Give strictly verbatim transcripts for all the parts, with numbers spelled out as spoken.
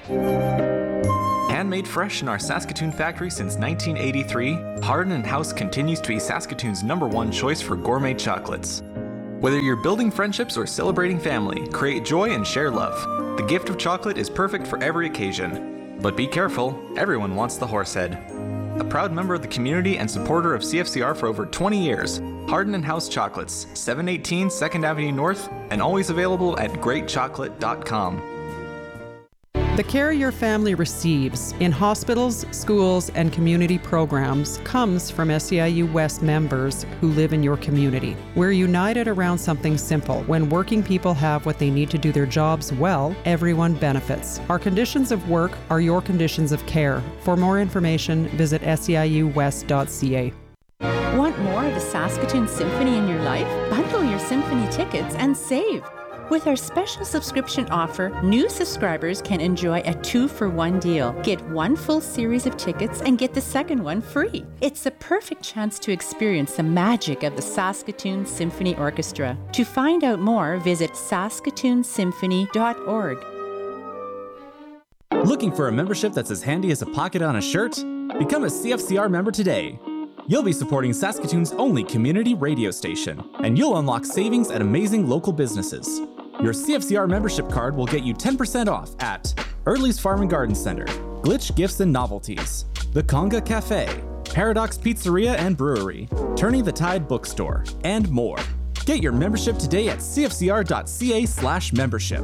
Handmade fresh in our Saskatoon factory since nineteen eighty-three, Hardin and House continues to be Saskatoon's number one choice for gourmet chocolates. Whether you're building friendships or celebrating family, create joy and share love. The gift of chocolate is perfect for every occasion. But be careful, everyone wants the Horsehead. A proud member of the community and supporter of C F C R for over twenty years, Hardin and House Chocolates, seven eighteen second Avenue North, and always available at great chocolate dot com. The care your family receives in hospitals, schools, and community programs comes from S E I U West members who live in your community. We're united around something simple. When working people have what they need to do their jobs well, everyone benefits. Our conditions of work are your conditions of care. For more information, visit S E I U west dot C A. Want more of the Saskatoon Symphony in your life? Bundle your symphony tickets and save. With our special subscription offer, new subscribers can enjoy a two-for-one deal. Get one full series of tickets and get the second one free. It's the perfect chance to experience the magic of the Saskatoon Symphony Orchestra. To find out more, visit saskatoon symphony dot org. Looking for a membership that's as handy as a pocket on a shirt? Become a C F C R member today. You'll be supporting Saskatoon's only community radio station, and you'll unlock savings at amazing local businesses. Your C F C R membership card will get you ten percent off at Early's Farm and Garden Center, Glitch Gifts and Novelties, The Conga Cafe, Paradox Pizzeria and Brewery, Turning the Tide Bookstore, and more. Get your membership today at c f c r dot c a slash membership.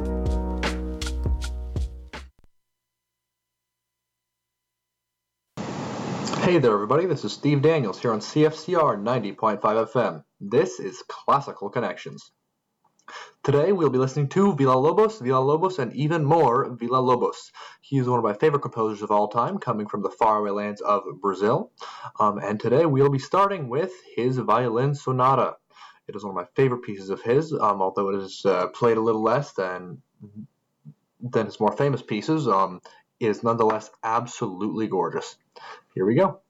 Hey there everybody, this is Steve Daniels here on C F C R ninety point five F M. This is Classical Connections. Today we'll be listening to Villa-Lobos, Villa-Lobos, and even more Villa-Lobos. He is one of my favorite composers of all time, coming from the faraway lands of Brazil. Um, and today we'll be starting with his Violin Sonata. It is one of my favorite pieces of his, um, although it is uh, played a little less than, than his more famous pieces. Um, it is nonetheless absolutely gorgeous. Here we go.